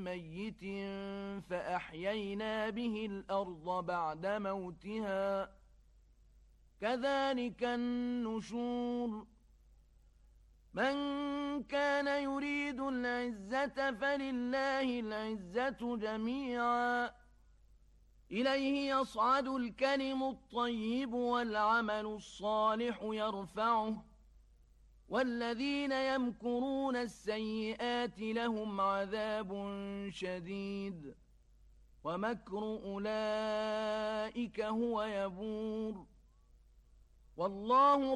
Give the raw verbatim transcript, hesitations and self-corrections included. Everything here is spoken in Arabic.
ميت فأحيينا به الأرض بعد موتها كذلك النشور من كان يريد العزة فلله العزة جميعا إليه يصعد الكلم الطيب والعمل الصالح يرفعه والذين يمكرون السيئات لهم عذاب شديد ومكر أولئك هو يبور والله